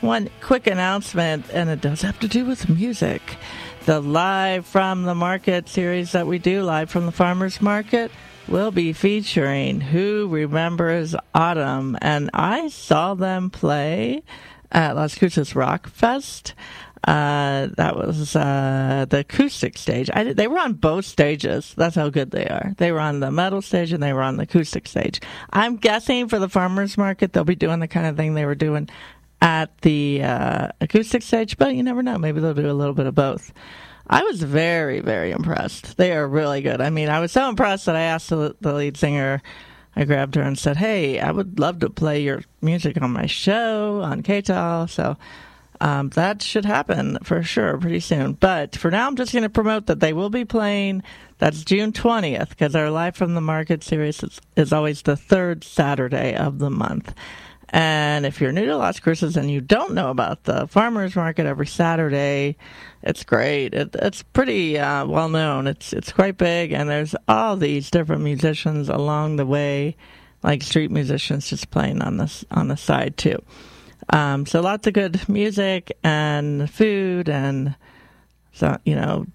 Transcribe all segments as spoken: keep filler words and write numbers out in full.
one quick announcement, and it does have to do with music. The Live from the Market series that we do, Live from the Farmers Market, will be featuring Who Remembers Autumn. And I saw them play at Las Cruces Rock Fest. Uh, that was uh, the acoustic stage. I, they were on both stages. That's how good they are. They were on the metal stage and they were on the acoustic stage. I'm guessing for the farmers market, they'll be doing the kind of thing they were doing at the uh, acoustic stage, but you never know. Maybe they'll do a little bit of both. I was very, very impressed. They are really good. I mean, I was so impressed that I asked the, the lead singer, I grabbed her and said, hey, I would love to play your music on my show on K T A L. So Um, that should happen for sure pretty soon. But for now, I'm just going to promote that they will be playing. That's June twentieth, because our Live from the Market series is, is always the third Saturday of the month. And if you're new to Las Cruces and you don't know about the farmers market every Saturday, it's great. It, it's pretty uh, well known. It's it's quite big, and there's all these different musicians along the way, like street musicians just playing on this on the side too. Um, so lots of good music and food and, so you know,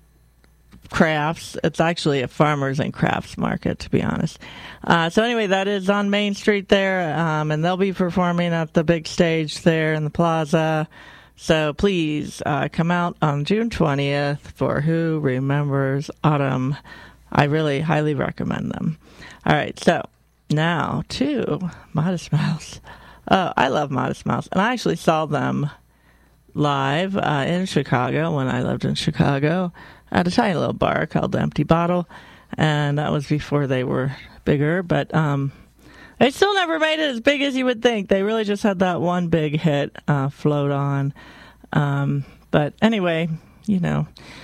crafts. It's actually a farmers and crafts market, to be honest. Uh, so anyway, that is on Main Street there, um, and they'll be performing at the big stage there in the plaza. So please uh, come out on June twentieth for Who Remembers Autumn. I really highly recommend them. All right, so now to Modest Mouse. Oh, I love Modest Mouse, and I actually saw them live uh, in Chicago when I lived in Chicago at a tiny little bar called the Empty Bottle, and that was before they were bigger, but um, they still never made it as big as you would think. They really just had that one big hit, uh, Float On, um, but anyway, you know,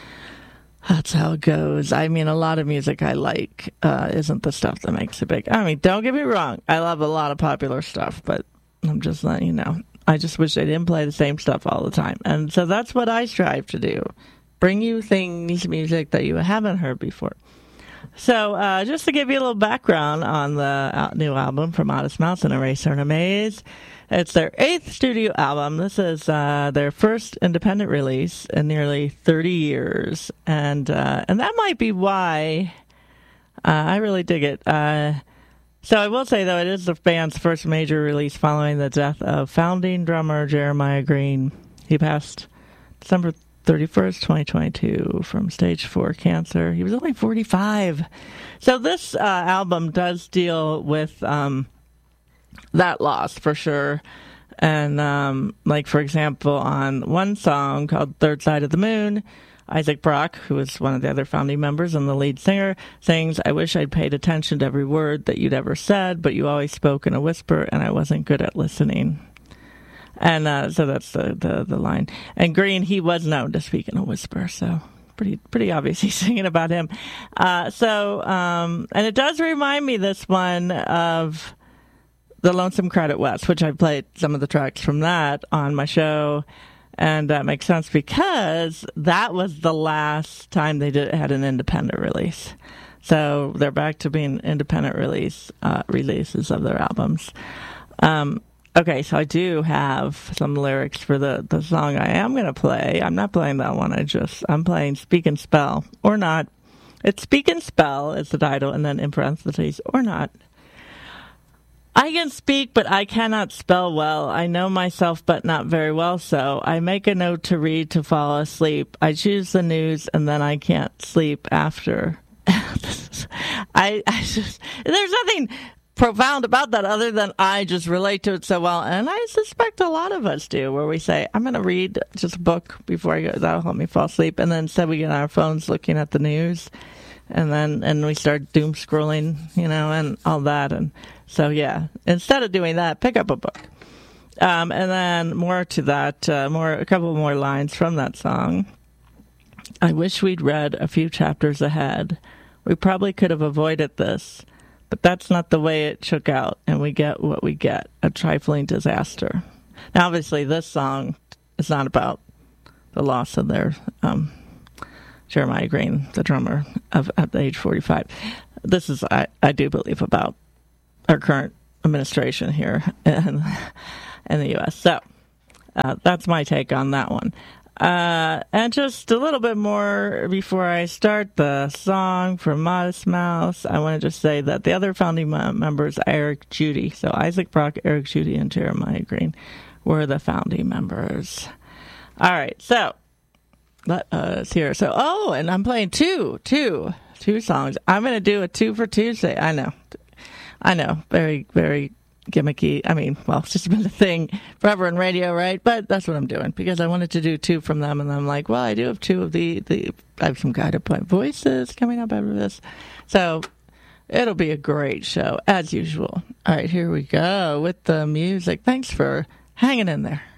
that's how it goes. I mean, a lot of music I like uh, isn't the stuff that makes it big. I mean, don't get me wrong, I love a lot of popular stuff, but I'm just letting you know. I just wish they didn't play the same stuff all the time. And so that's what I strive to do. Bring you things, music that you haven't heard before. So uh, just to give you a little background on the new album from Modest Mouse and Eraser and Amaze, it's their eighth studio album. This is uh, their first independent release in nearly thirty years. And, uh, and that might be why uh, I really dig it. Uh So I will say, though, it is the band's first major release following the death of founding drummer Jeremiah Green. He passed December thirty-first, twenty twenty-two from stage four cancer. He was only forty-five. So this uh, album does deal with um, that loss for sure. And um, like, for example, on one song called Third Side of the Moon, Isaac Brock, who was one of the other founding members and the lead singer, sings, I wish I'd paid attention to every word that you'd ever said, but you always spoke in a whisper, and I wasn't good at listening. And uh, so that's the, the, the line. And Green, he was known to speak in a whisper, so pretty pretty obvious he's singing about him. Uh, so, um, and it does remind me, this one, of the Lonesome Credit West, which I played some of the tracks from that on my show. And that makes sense because that was the last time they did had an independent release. So they're back to being independent release uh, releases of their albums. Um, okay, so I do have some lyrics for the, the song I am going to play. I'm not playing that one. I just, I'm playing Speak and Spell, or not. It's Speak and Spell is the title, and then in parentheses, or not. I can speak, but I cannot spell well. I know myself, but not very well so. I make a note to read to fall asleep. I choose the news, and then I can't sleep after. I, I just, there's nothing profound about that other than I just relate to it so well. And I suspect a lot of us do, where we say, I'm going to read just a book before I go. That'll help me fall asleep. And then instead we get on our phones looking at the news. And then and we start doom scrolling, you know, and all that. And so, yeah, instead of doing that, pick up a book. Um, and then more to that, uh, more a couple more lines from that song. I wish we'd read a few chapters ahead. We probably could have avoided this, but that's not the way it shook out, and we get what we get, a trifling disaster. Now, obviously, this song is not about the loss of their um Jeremiah Green, the drummer, of at age forty-five. This is, I, I do believe, about our current administration here in, in the U S So, Uh, that's my take on that one. Uh, and just a little bit more before I start the song from Modest Mouse, I want to just say that the other founding members, Eric Judy, so Isaac Brock, Eric Judy, and Jeremiah Green, were the founding members. All right, so let us hear. So, oh, and I'm playing two, two, two songs. I'm going to do a two for Tuesday. I know, I know, very, very gimmicky. I mean, well, it's just been a thing forever in radio, right? But that's what I'm doing because I wanted to do two from them, and I'm like, well, I do have two of the the. I have some guided point voices coming up after this, so it'll be a great show as usual. All right, here we go with the music. Thanks for hanging in there.